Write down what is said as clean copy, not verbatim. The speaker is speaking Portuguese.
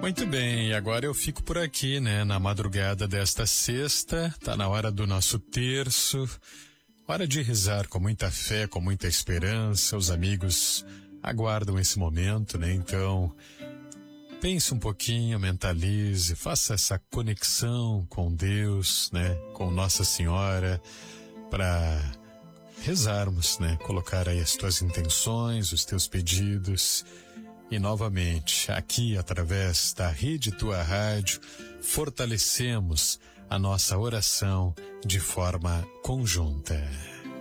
Muito bem, agora eu fico por aqui, né? Na madrugada desta sexta, tá na hora do nosso terço, hora de rezar com muita fé, com muita esperança. Os amigos aguardam esse momento, né? Então, pense um pouquinho, mentalize, faça essa conexão com Deus, né? Com Nossa Senhora, para rezarmos, né? Colocar aí as tuas intenções, os teus pedidos. E novamente, aqui através da Rede Tua Rádio, fortalecemos a nossa oração de forma conjunta.